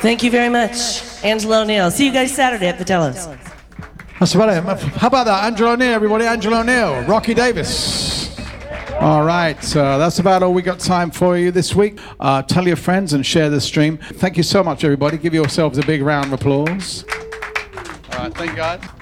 Thank you very much, Angela O'Neill. See you guys Saturday at Vitello's. That's about it. How about that? Angela O'Neill, everybody. Angela O'Neill, Rocky Davis. All right, that's about all we got time for you this week. Tell your friends and share the stream. Thank you so much, everybody. Give yourselves a big round of applause. All right, thank you, guys.